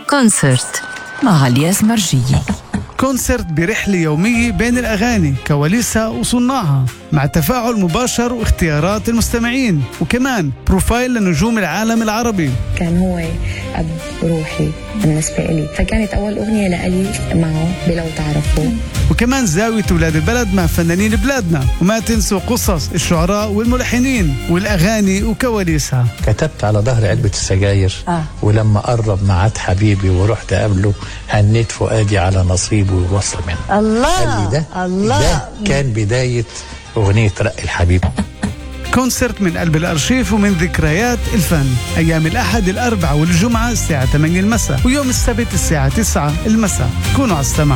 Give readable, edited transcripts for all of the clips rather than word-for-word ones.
كونسرت مع عليا مرجية. كونسرت برحلة يومية بين الأغاني، كواليسها وصناعها، مع تفاعل مباشر واختيارات المستمعين، وكمان بروفايل لنجوم العالم العربي. كان هو أب روحي بالنسبة لي، فكانت أول أغنية لألي معه بلو تعرفوا. وكمان زاوية ولاد البلد مع فنانين بلادنا، وما تنسوا قصص الشعراء والملحنين والأغاني وكواليسها. كتبت على ظهر علبة السجاير ولما قرب معاد حبيبي ورحت قابله هنيت فؤادي على نصيبه ووصل منه. الله ده كان بداية أغنية رق الحبيب. كونسرت من قلب الأرشيف ومن ذكريات الفن، أيام الأحد الأربعاء والجمعة الساعة 8 المساء، ويوم السبت الساعة 9 المساء. كونوا على السمع.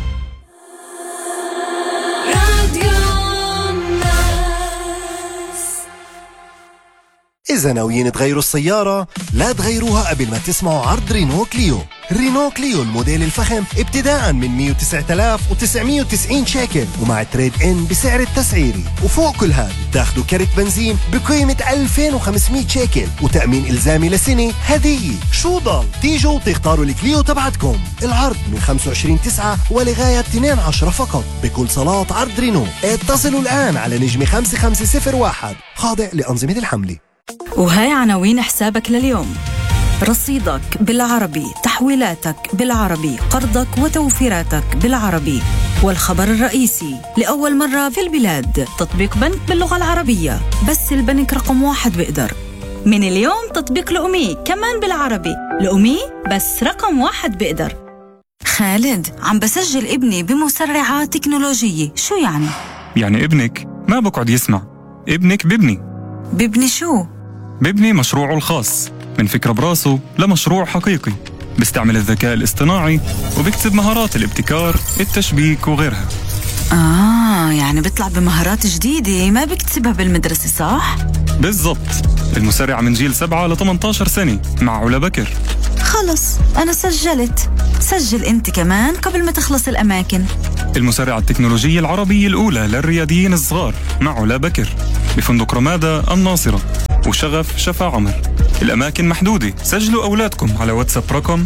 إذا ناويين تغيروا السيارة لا تغيروها قبل ما تسمعوا عرض رينو كليو. رينو كليو الموديل الفخم ابتداء من 109,990 شيكل ومع تريد إن بسعر التسعيري، وفوق كل هذا تاخدوا كرت بنزين بقيمة 2500 شيكل وتأمين إلزامي لسنة هدية. شو ضل؟ تيجوا تختاروا الكليو تبعتكم. العرض من 25/9 ولغاية 2/10 فقط بكل صالات عرض رينو. اتصلوا الآن على نجمة 5501 خاضع لأنظمة الحملة. وهاي عناوين حسابك لليوم: رصيدك بالعربي، تحويلاتك بالعربي، قرضك وتوفيراتك بالعربي. والخبر الرئيسي: لأول مرة في البلاد تطبيق بنك باللغة العربية، بس البنك رقم 1 بيقدر. من اليوم تطبيق لأمي كمان بالعربي، لأمي بس رقم 1 بيقدر. خالد، عم بسجل ابني بمسرعة تكنولوجية. شو يعني؟ يعني ابنك ما بقعد يسمع، ابنك ببني شو؟ ببني مشروعه الخاص، من فكرة براسه لمشروع حقيقي. بيستعمل الذكاء الاصطناعي وبيكتسب مهارات الابتكار، التشبيك وغيرها. يعني بيطلع بمهارات جديدة ما بيكتسبها بالمدرسة، صح؟ بالضبط. المسرعة من جيل 7 ل 18 سنة مع علا بكر. خلص أنا سجلت. سجل أنت كمان قبل ما تخلص الأماكن. المسرعة التكنولوجية العربية الأولى للرياديين الصغار مع علا بكر بفندق رمادة الناصرة وشغف شفا عمر. الأماكن محدودة. سجلوا أولادكم على واتساب رقم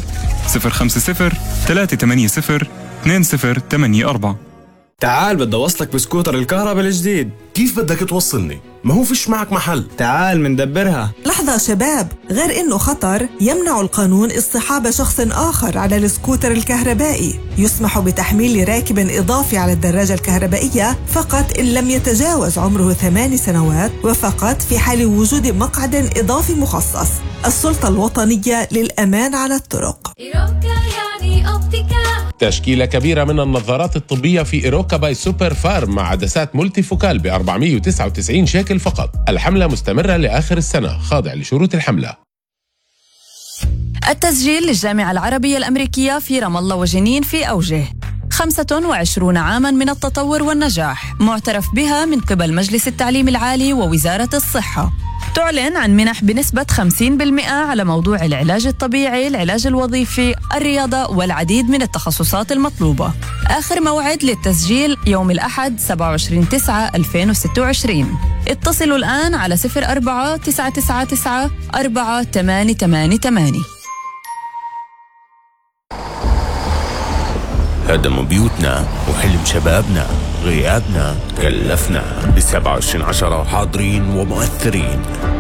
050-380-2084. تعال بدي أوصلك بسكوتر الكهرباء الجديد. كيف بدك توصلني؟ ما هو فيش معك محل. تعال مندبرها. لحظة شباب، غير إنه خطر يمنع القانون اصطحاب شخص آخر على السكوتر الكهربائي. يسمح بتحميل راكب إضافي على الدراجة الكهربائية فقط إن لم يتجاوز عمره 8 سنوات، وفقط في حال وجود مقعد إضافي مخصص. السلطة الوطنية للأمان على الطرق. تشكيلة كبيرة من النظارات الطبية في إيروكا باي سوبر فارم مع عدسات مولتي فوكال ب 499 شيكل فقط. الحملة مستمرة لآخر السنة، خاضع لشروط الحملة. التسجيل للجامعة العربية الأمريكية في رام الله وجنين في أوجه. 25 عاماً من التطور والنجاح، معترف بها من قبل مجلس التعليم العالي ووزارة الصحة. تعلن عن منح بنسبة 50% على موضوع العلاج الطبيعي، العلاج الوظيفي، الرياضة والعديد من التخصصات المطلوبة. آخر موعد للتسجيل يوم الأحد 27/9/2026. اتصلوا الآن على 04-999-4888. هدموا بيوتنا وحلم شبابنا، غيابنا كلفنا. ب27/10 حاضرين ومؤثرين.